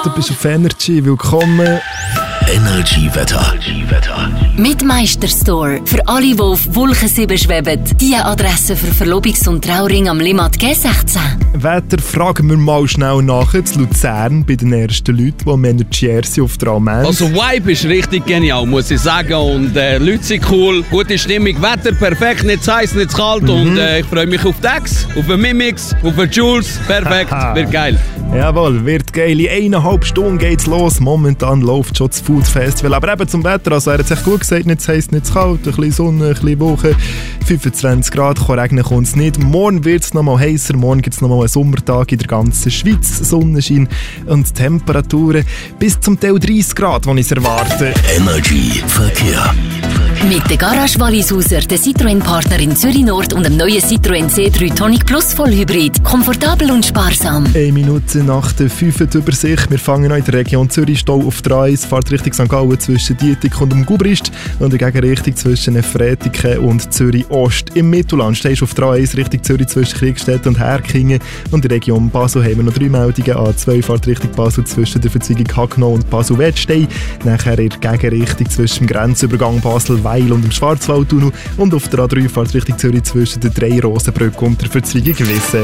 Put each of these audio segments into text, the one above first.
du bist auf Energy. Willkommen. Energy-Wetter. Mit Meisterstore. Für alle, die auf Wolke 7 schweben. Die Adresse für Verlobungs- und Trauring am Limmat G16. Wetter fragen wir mal schnell nach. In Luzern bei den ersten Leuten, die am Energy sind auf der Almend. Also Vibe ist richtig genial, muss ich sagen. Und Leute sind cool, gute Stimmung, Wetter perfekt, nicht zu heiß, nicht zu kalt. Und ich freue mich auf Dex, auf den Mimix, auf den Jules. Perfekt, wird geil. Jawohl, wird geil. In 1,5 Stunden geht's los. Momentan läuft schon das Food Festival. Aber eben zum Wetter, also er hat es echt gut gesagt, nicht zu heiß, nicht zu kalt, ein bisschen Sonne, ein bisschen Woche, 25 Grad, regnen kommt es nicht. Morgen wird es nochmal heißer, morgen gibt es nochmal einen Sommertag in der ganzen Schweiz, Sonnenschein und Temperaturen bis zum Teil 30 Grad, die ich erwarte. Energy Verkehr. Mit der Garage Wallisauser, der Citroën-Partner in Zürich Nord und dem neuen Citroën C3 Tonic Plus Vollhybrid. Komfortabel und sparsam. 1 Minute nach der 5 die Übersicht. Wir fangen an in der Region Zürich. Stau auf der A1, fährt Richtung St. Gallen zwischen Dietik und dem Gubrist und in Gegenrichtung zwischen Efretiken und Zürich Ost. Im Mittelland stehst du auf der A1 Richtung Zürich zwischen Kriegstetten und Herkingen und in der Region Basel haben wir noch 3 Meldungen. A2 fährt Richtung Basel zwischen der Verzweigung Hagenau und Basel-Wettstein. Nachher in der Gegenrichtung zwischen dem Grenzübergang Basel-Weil und dem Schwarzwaldtunnel und auf der A3 fährt Richtung Zürich zwischen der Drei-Rosenbrücke und der Verzweigung Wissen.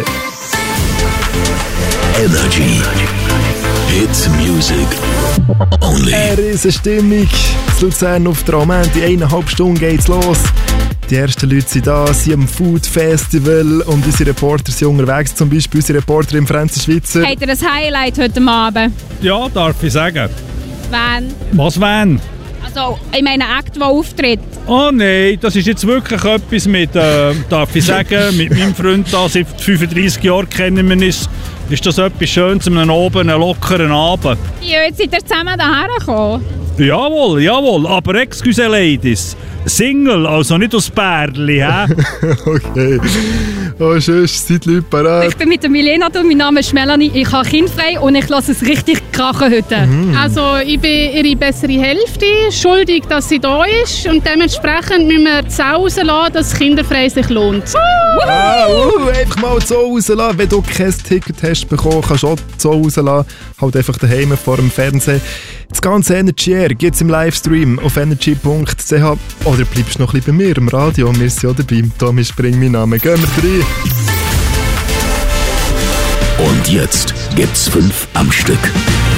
Energy. Hit Music Only. Eine riesen Stimmung. Das Luzern auf der Almend. In 1,5 Stunden geht's los. Die ersten Leute sind da, sind am Food Festival und unsere Reporter sind unterwegs. Zum Beispiel unsere Reporterin Franzi Schweizer. Habt ihr ein Highlight heute Abend? Ja, darf ich sagen. Wann? Was wenn? Also, ich meine, Act, der auftritt. Oh nein, das ist jetzt wirklich etwas mit, darf ich sagen, mit meinem Freund da, seit 35 Jahren kennen wir uns, ist das etwas Schönes, einen lockeren Abend. Ja, jetzt seid ihr zusammen hierher gekommen. Jawohl, aber excuse Ladies, Single, also nicht aus Bärli, hä? Okay. Oh, schön, seid Leute parat. Ich bin mit der Milena da, mein Name ist Melanie, ich habe kindfrei und ich lasse es richtig krachen heute. Also ich bin ihre bessere Hälfte, schuldig, dass sie da ist und dementsprechend müssen wir die Sau rauslassen, dass kinderfrei sich lohnt. Einfach mal die Sau rauslassen. Wenn du kein Ticket hast bekommen, kannst du auch die Sau rauslassen. Halt einfach daheim vor dem Fernsehen. Das ganze Energy Air gibt es im Livestream auf energy.ch oder bleibst noch ein bisschen bei mir im Radio. Wir sind auch dabei. Tommy Spring, mein Name. Gehen wir rein. Und jetzt gibt's 5 am Stück.